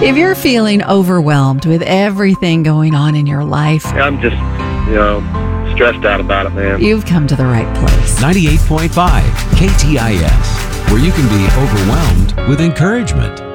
If you're feeling overwhelmed with everything going on in your life, I'm just, stressed out about it, man. you've come to the right place. 98.5 KTIS, where you can be overwhelmed with encouragement.